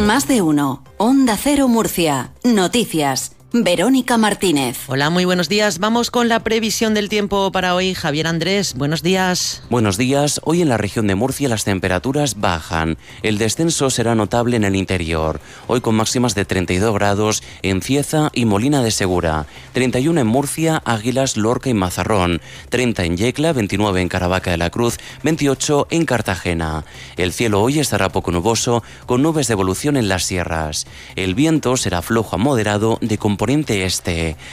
Más de uno. Onda Cero Murcia. Noticias. Verónica Martínez. Hola, muy buenos días. Vamos con la previsión del tiempo para hoy. Javier Andrés, buenos días. Buenos días. Hoy en la región de Murcia las temperaturas bajan. El descenso será notable en el interior. Hoy con máximas de 32 grados en Cieza y Molina de Segura. 31 en Murcia, Águilas, Lorca y Mazarrón. 30 en Yecla, 29 en Caravaca de la Cruz, 28 en Cartagena. El cielo hoy estará poco nuboso, con nubes de evolución en las sierras. El viento será flojo a moderado de componente este.